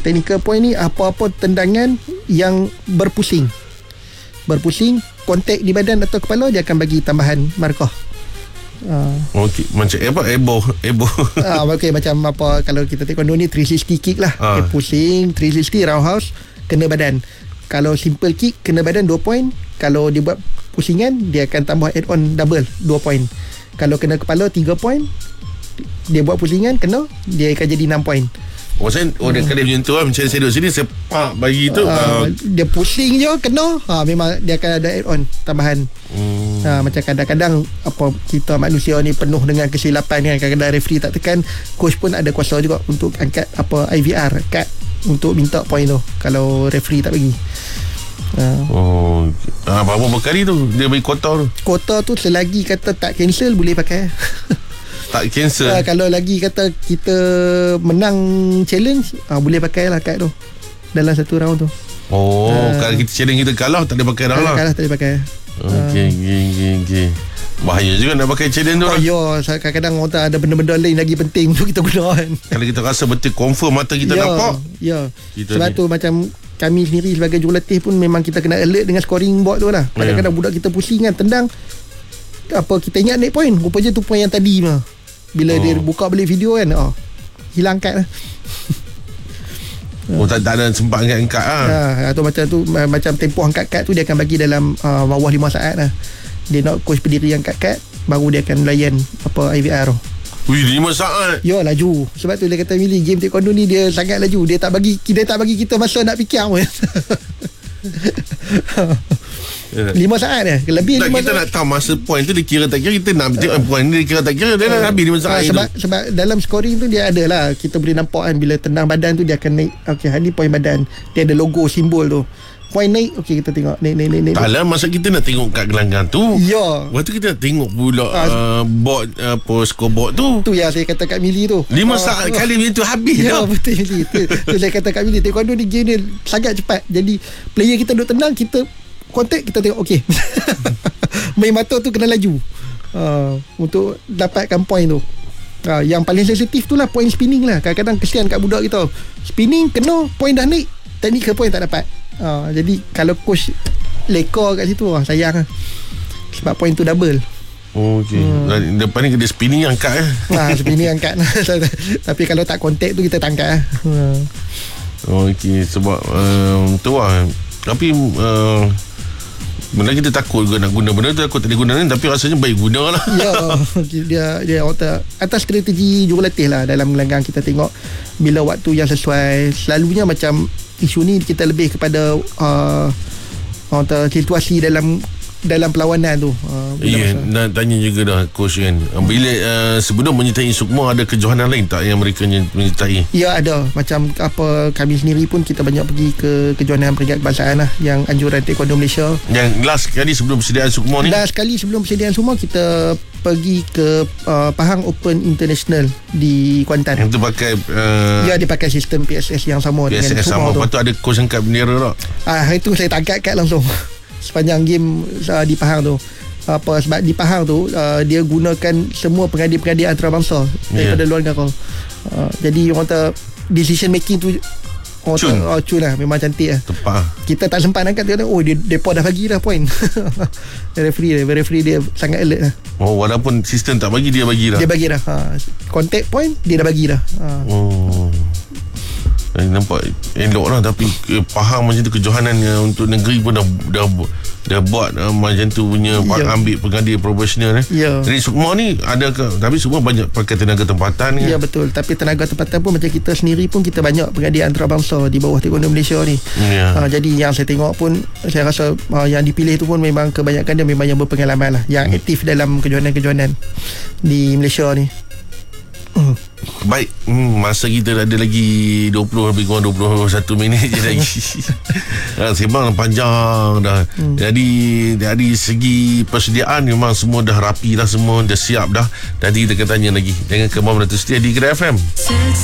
technical point ni apa-apa tendangan yang berpusing, kontak di badan atau kepala, dia akan bagi tambahan markah. Okey, macam ebo. Okey, macam apa, kalau kita taekwondo ni 360 kick lah. Pusing 360 roundhouse kena badan. Kalau simple kick kena badan 2 point. Kalau dia buat pusingan, dia akan tambah add on double 2 point. Kalau kena kepala 3 point. Dia buat pusingan kena, dia akan jadi 6 point. Dia kena menyentuh macam saya duduk sini, sepak bagi tu dia pusing je kena, memang dia akan ada add on tambahan. Macam kadang-kadang apa, kita manusia ni penuh dengan kesilapan kan. Kadang-kadang referee tak tekan, coach pun ada kuasa juga untuk angkat apa IVR kad untuk minta point tu kalau referee tak bagi. Berapa kali tu dia bagi kuota tu selagi kata tak cancel boleh pakai. Tak cancel. Kalau lagi kata kita menang challenge, boleh pakai lah kad tu dalam satu round tu. Kalau kita challenge kita kalah, tak boleh pakai dah lah. Kalah tak boleh pakai. Okey. Bahaya juga nak pakai challenge tu. Kadang-kadang orang tak ada benda-benda lain lagi penting untuk kita guna kan. Kalau kita rasa betul confirm mata kita nampak. Sebab tu macam kami sendiri sebagai jurulatih pun memang kita kena alert dengan scoring board tu lah. Kadang-kadang budak kita pusing kan, tendang apa, kita ingat naik point, rupanya tu point yang tadi mah. Bila dia buka balik video kan, hilang kad lah. Tak ada sempat angkat lah. Atau macam tu, macam tempoh angkat kad tu dia akan bagi dalam bawah 5 saat lah. Dia nak coach berdiri angkat kad, baru dia akan layan apa IVR tu. 5 saat. Laju. Sebab tu dia kata Mili, game taekwondo ni dia sangat laju. Dia tak bagi kita masa nak fikir pun. 5 saat dah. Lebih 5 kita saat. Nak tahu masa point tu dia kira tak kira, kita nak tengok point ni dia kira tak kira, dia dah habis 5 saat sebab dalam scoring tu dia ada lah, kita boleh nampak kan, bila tendang badan tu dia akan naik. Okey, hari point badan dia ada logo simbol tu, point naik. Okey, kita tengok naik. Tak lah, masa kita nak tengok kat gelanggang tu. Lepas tu kita nak tengok pula board apa, scoreboard tu. Tu yang saya kata kat Mili tu, 5 saat kali macam tu habis dah. Betul Mili. Tu saya kata kat Mili, taekwondo ni game dia sangat cepat. Jadi player kita duduk tendang, kita kontak, kita tengok okey. Main mata tu kena laju untuk dapatkan point tu. Yang paling sensitif tu lah point spinning lah. Kadang-kadang kesian kat budak kita, spinning kena, point dah naik, technical point tak dapat. Jadi kalau coach leka kat situ, sayang lah, sebab point tu double. Okey. Depan ni kena spinning angkat spinning angkat. Tapi kalau tak kontak tu kita tangkap. Okey, sebab tu lah. Tapi benda kita takut juga nak guna benda tu, takut tak diguna ni, tapi rasanya baik guna lah. Dia atas strategi jurulatih lah dalam gelanggang. Kita tengok bila waktu yang sesuai. Selalunya macam isu ni kita lebih kepada situasi dalam perlawanan tu. Nak tanya juga dah coach kan, bila sebelum menyertai Sukma, ada kejohanan lain tak yang mereka menyertai? Ya, ada. Macam apa, kami sendiri pun kita banyak pergi ke kejohanan peringkat kebangsaan lah, yang anjuran Taekwondo Malaysia. Yang last kali sebelum persediaan Sukma ni? Last kali sebelum persediaan Sukma, kita pergi ke Pahang Open International di Kuantan. Yang tu pakai dia pakai sistem PSS yang sama PSS dengan sama. Lepas tu ada coach angkat bendera tak? Hari tu saya tak angkat kad langsung sepanjang game di Pahang tu. Sebab di Pahang tu dia gunakan semua pengadir-pengadir antarabangsa daripada luar negara. Jadi orang kata decision making tu cun lah, memang cantik lah. Tepat. Kita tak sempat angkat, dia depa dah bagi dah point. referee dia sangat alert lah. Walaupun sistem tak bagi, dia bagi dah. Dia bagi dah. Contact point dia dah bagi dah. Nampak elok lah. Tapi faham macam tu, kejohanan untuk negeri pun dah buat macam tu punya, ambil pengadir profesional Jadi semua ni ada ke? Tapi semua banyak pakai tenaga tempatan kan? Ya, betul. Tapi tenaga tempatan pun macam kita sendiri pun, kita banyak pengadir antarabangsa di bawah Taekwondo Malaysia ni. Jadi yang saya tengok pun, saya rasa yang dipilih tu pun memang kebanyakan dia memang yang berpengalaman lah, yang aktif dalam kejohanan-kejohanan di Malaysia ni. Baik, masa kita ada lagi 20 lebih kurang 21 minit je lagi. Sembang panjang dah. Jadi dari segi persediaan memang semua dah rapi dah, semua dah siap dah. Nanti kita akan tanya lagi. Jangan ke Muhammad Setia di Kedai FM.